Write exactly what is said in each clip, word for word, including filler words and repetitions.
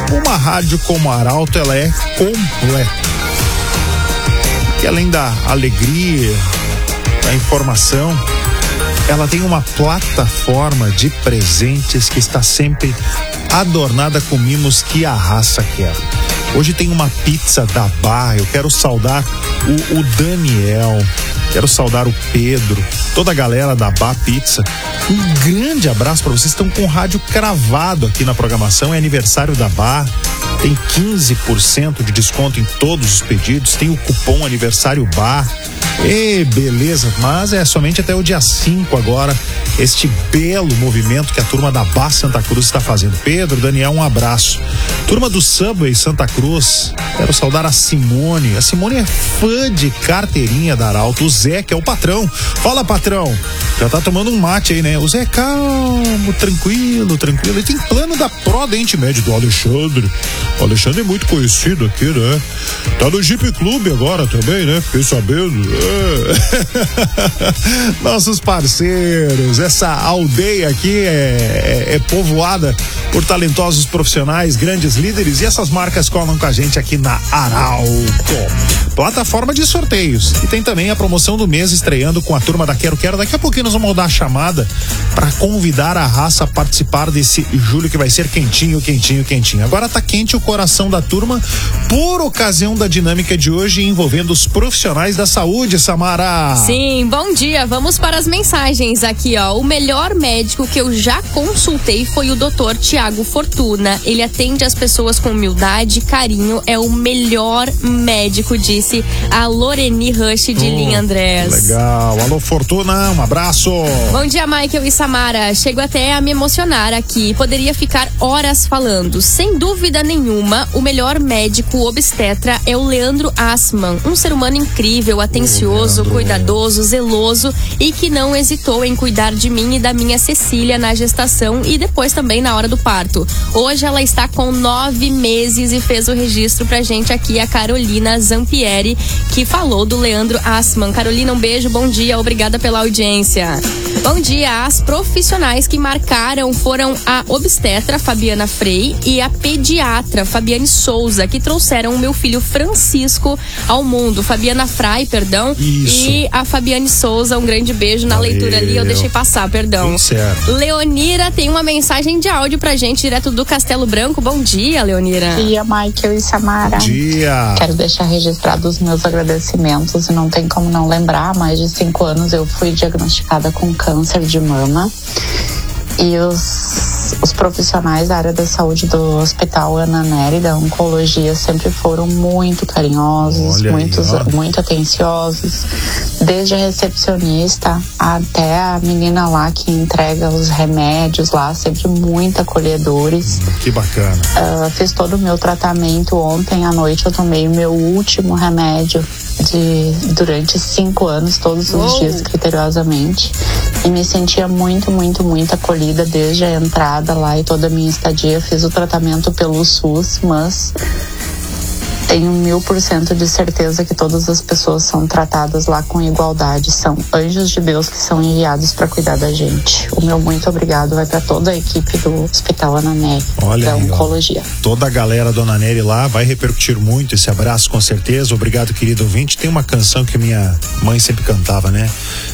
Uma rádio como a Arauto, ela é completa. E além da alegria, da informação, ela tem uma plataforma de presentes que está sempre adornada com mimos que a raça quer. Hoje tem uma pizza da Bar. Eu quero saudar o, o Daniel, quero saudar o Pedro, toda a galera da Bar Pizza. Um grande abraço para vocês. Estão com o rádio cravado aqui na programação. É aniversário da Bar. Tem quinze por cento de desconto em todos os pedidos. Tem o cupom Aniversário Bar. E beleza, mas é somente até o dia cinco agora, este belo movimento que a turma da Bar Santa Cruz está fazendo. Pedro, Daniel, um abraço. Turma do Subway Santa Cruz, quero saudar a Simone. A Simone é fã de carteirinha da Arauto. O Zé, que é o patrão. Fala, patrão. Já tá tomando um mate aí, né? O Zé, calmo, tranquilo, tranquilo. Ele tem plano da Pro Dente Médio do Alexandre. O Alexandre é muito conhecido aqui, né? Tá no Jeep Clube agora também, né? Fiquei sabendo. É. Nossos parceiros, essa aldeia aqui é, é, é povoada por talentosos profissionais, grandes líderes, e essas marcas colam com a gente aqui na Arauto. Plataforma de sorteios. E tem também a promoção do mês estreando com a turma da Quero Quero. Daqui a pouquinho nós vamos dar a chamada para convidar a raça a participar desse julho que vai ser quentinho, quentinho, quentinho. Agora tá quente o coração da turma por ocasião da dinâmica de hoje envolvendo os profissionais da saúde, Samara. Sim, bom dia. Vamos para as mensagens aqui, ó. O melhor médico que eu já consultei foi o doutor Tiago Fortuna. Ele atende as pessoas com humildade e carinho. É o melhor médico, disse a Loreni Rush de oh, Linha Andrés. Legal. Alô, Fortuna, um abraço. Bom dia, Michael e Samara. Chego até a me emocionar aqui. Poderia ficar horas falando. Sem dúvida nenhuma, o melhor médico obstetra é o Leandro Assmann. Um ser humano incrível, atencioso, oh, cuidadoso, zeloso e que não hesitou em cuidar de mim e da minha Cecília na gestação e depois também na hora do parto. Hoje ela está com nove meses e fez o registro pra gente aqui, a Carolina Zampieri, que falou do Leandro Assmann. Carolina, um beijo, bom dia, obrigada pela audiência. Bom dia. As profissionais que marcaram foram a obstetra Fabiana Frei e a pediatra Fabiane Souza, que trouxeram o meu filho Francisco ao mundo. Fabiana Frei, perdão, Isso. e a Fabiane Souza, um grande beijo na Valeu. leitura ali, eu deixei passar, perdão. Leonira tem uma mensagem de áudio pra gente, direto do Castelo Branco. Bom dia, Leonira. Bom dia, Michael e Samara. Bom dia. Quero deixar registrado os meus agradecimentos e não tem como não lembrar, há mais de cinco anos eu fui diagnosticada com câncer de mama e os, os profissionais da área da saúde do Hospital Ana Nery, da oncologia, sempre foram muito carinhosos, Olha muito, aí, muito atenciosos, desde a recepcionista até a menina lá que entrega os remédios lá, sempre muito acolhedores. Hum, que bacana. Uh, fiz todo o meu tratamento ontem à noite, eu tomei o meu último remédio de, durante cinco anos, todos os Uou. dias, criteriosamente, e me sentia muito, muito, muito acolhida desde a entrada lá e toda a minha estadia. Eu fiz o tratamento pelo SUS, mas tenho mil por cento de certeza que todas as pessoas são tratadas lá com igualdade. São anjos de Deus que são enviados para cuidar da gente. O meu muito obrigado vai para toda a equipe do Hospital Ana Nery, da aí, oncologia. Ó, toda a galera da Ana Nery lá vai repercutir muito esse abraço, com certeza. Obrigado, querido ouvinte. Tem uma canção que minha mãe sempre cantava, né?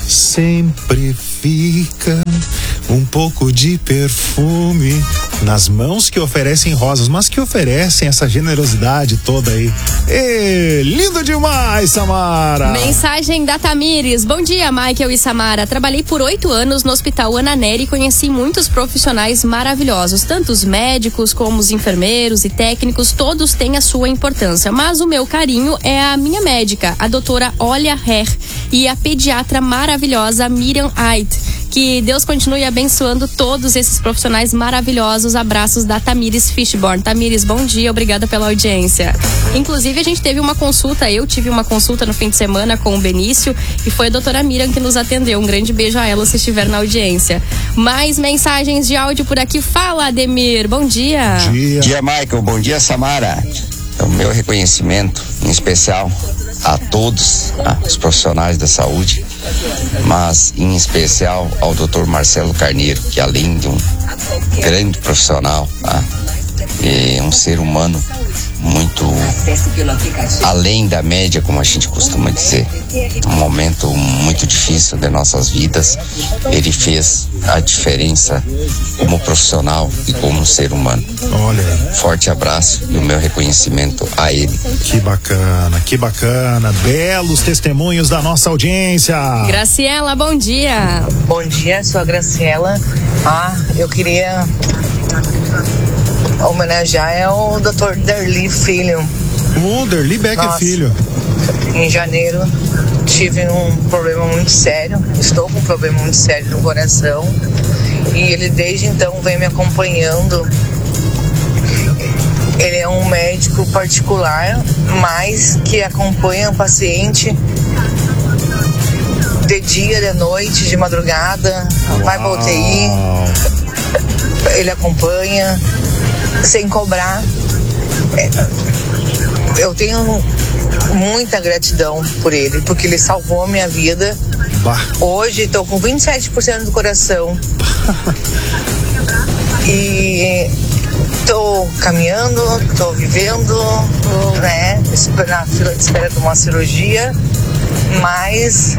Sempre fica um pouco de perfume nas mãos que oferecem rosas, mas que oferecem essa generosidade toda aí. Ê, lindo demais, Samara! Mensagem da Tamires. Bom dia, Michael e Samara. Trabalhei por oito anos no Hospital Ana Nery e conheci muitos profissionais maravilhosos. Tanto os médicos como os enfermeiros e técnicos, todos têm a sua importância. Mas o meu carinho é a minha médica, a doutora Olha Herr, e a pediatra maravilhosa Miriam Ait. Que Deus continue abençoando todos esses profissionais maravilhosos. Abraços da Tamires Fishborn. Tamires, bom dia, obrigada pela audiência. Inclusive, a gente teve uma consulta, eu tive uma consulta no fim de semana com o Benício e foi a doutora Miriam que nos atendeu. Um grande beijo a ela se estiver na audiência. Mais mensagens de áudio por aqui. Fala, Ademir, bom dia. Bom dia, bom dia, Michael, bom dia, Samara. O meu reconhecimento, em especial a todos, ah, os profissionais da saúde, mas em especial ao doutor Marcelo Carneiro, que além de um grande profissional, ah, é um ser humano muito além da média, como a gente costuma dizer. Um momento muito difícil de nossas vidas, ele fez a diferença como profissional e como ser humano. Olha, forte abraço e o meu reconhecimento a ele. Que bacana, que bacana, belos testemunhos da nossa audiência. Graciela, bom dia. Bom dia, sou a Graciela. Ah, eu queria homenagear é o doutor Derli Filho. O Derli Becker Nossa, Filho. Em janeiro tive um problema muito sério, estou com um problema muito sério no coração e ele desde então vem me acompanhando. Ele é um médico particular, mas que acompanha o paciente de dia, de noite, de madrugada. Uau. Vai para U T I, ele acompanha sem cobrar. Eu tenho muita gratidão por ele, porque ele salvou a minha vida. Bah. Hoje estou com vinte e sete por cento do coração. E estou caminhando, estou vivendo, né, na fila de espera de uma cirurgia, mas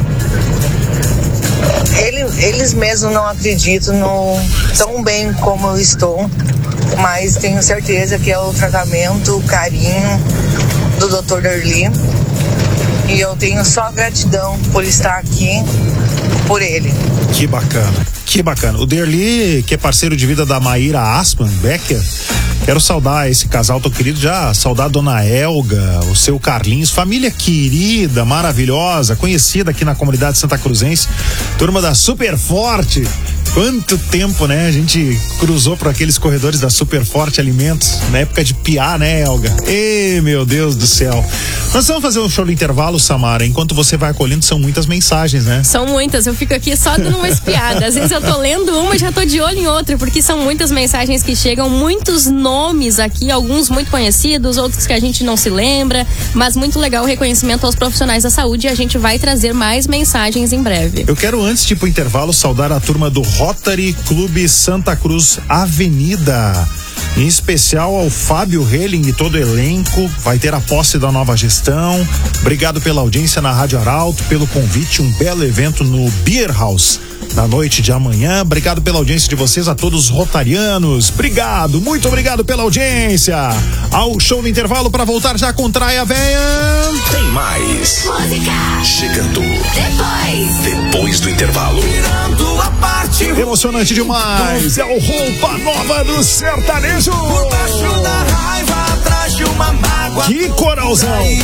ele, eles mesmos não acreditam no, tão bem como eu estou, mas tenho certeza que é o tratamento, o carinho do doutor Derli, e eu tenho só gratidão por estar aqui por ele. Que bacana, que bacana. O Derli, que é parceiro de vida da Maíra Asman Becker, quero saudar esse casal tão querido, já saudar a dona Elga, o seu Carlinhos, família querida, maravilhosa, conhecida aqui na comunidade Santa Cruzense, turma da Super Forte. Quanto tempo, né? A gente cruzou por aqueles corredores da Super Forte Alimentos, na época de piá, né, Elga? Ê, meu Deus do céu. Nós vamos fazer um show no intervalo, Samara. Enquanto você vai acolhendo, são muitas mensagens, né? São muitas, eu fico aqui só dando uma espiada. Às vezes eu tô lendo uma e já tô de olho em outra, porque são muitas mensagens que chegam, muitos nomes aqui, alguns muito conhecidos, outros que a gente não se lembra, mas muito legal o reconhecimento aos profissionais da saúde, e a gente vai trazer mais mensagens em breve. Eu quero, antes de ir pro intervalo, saudar a turma do Rotary Clube Santa Cruz Avenida, em especial ao Fábio Helling e todo o elenco. Vai ter a posse da nova gestão. Obrigado pela audiência na Rádio Arauto, pelo convite, um belo evento no Beer House na noite de amanhã. Obrigado pela audiência de vocês, a todos os rotarianos. Obrigado, muito obrigado pela audiência. Ao show no intervalo para voltar já com Traia Véia. Tem mais música chegando depois, depois do intervalo. Tirando a parte emocionante demais. É o Roupa Nova do Sertanejo. Por baixo da raiva, atrás de uma mágoa. Que coralzão.